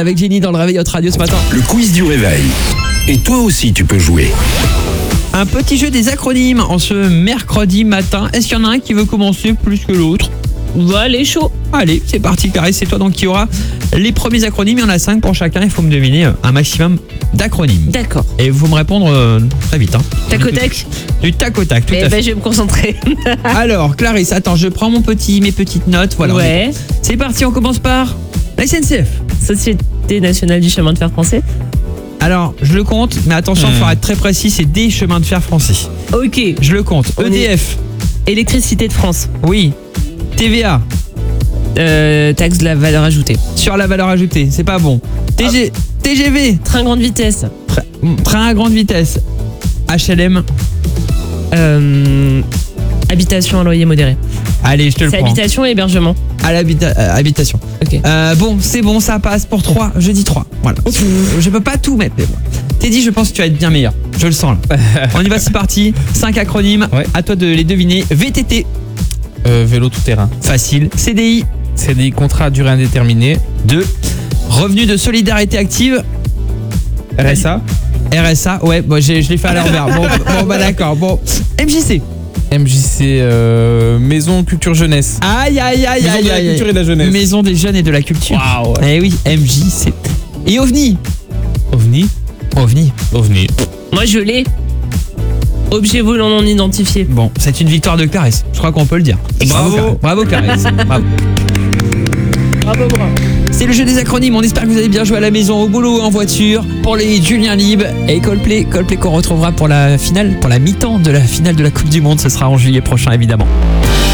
avec Jenny dans le réveil Hot Radio ce matin. Le quiz du réveil. Et toi aussi, tu peux jouer. Un petit jeu des acronymes en ce mercredi matin. Est-ce qu'il y en a un qui veut commencer plus que l'autre? Allez, chaud. Allez, c'est parti, Clarisse, c'est toi donc qui aura les premiers acronymes. Il y en a 5 pour chacun. Il faut me deviner un maximum d'acronymes. D'accord. Et vous me répondre très vite. Tac au tac. Du tac au tac, tout à fait. Je vais me concentrer. Alors, Clarisse, attends, je prends mes petites notes. Voilà. Ouais. C'est parti, on commence par la SNCF. Société nationale du chemin de fer français. Alors, je le compte, mais attention, il faudra être très précis, c'est des chemins de fer français. Ok. Je le compte. EDF. Électricité de France. Oui. TVA. Taxe de la valeur ajoutée. Sur la valeur ajoutée, c'est pas bon. TGV. Train grande vitesse. Train à grande vitesse. HLM. Habitation à loyer modéré. Allez, je te le C'est prends. habitation et hébergement. À habitation. Ok. Bon, c'est bon, ça passe pour 3. Je dis 3. Voilà. Je peux pas tout mettre, mais bon. Teddy, je pense que tu vas être bien meilleur. Je le sens là. On y va, c'est parti. 5 acronymes. Ouais. À toi de les deviner. VTT. Vélo tout-terrain. Facile. CDI. CDI, contrat à durée indéterminée. 2. Revenu de solidarité active. RSA. RSA. Ouais, bon, je l'ai fait à l'envers. Bon, bah d'accord. Bon. MJC. MJC, Maison Culture Jeunesse. Aïe, aïe, aïe, Maison aïe, de la aïe. culture et de la jeunesse. Maison des jeunes et de la culture. Waouh. Eh oui, MJC. Et OVNI. OVNI. OVNI. Moi, je l'ai. Objet volant non identifié. Bon, c'est une victoire de Clarisse. Je crois qu'on peut le dire. Bravo Clarisse. Bravo. Bravo. C'est le jeu des acronymes. On espère que vous allez bien jouer à la maison, au boulot, en voiture, pour les Julien Libre et Coldplay. Coldplay qu'on retrouvera pour la finale, pour la mi-temps de la finale de la Coupe du Monde. Ce sera en juillet prochain, évidemment.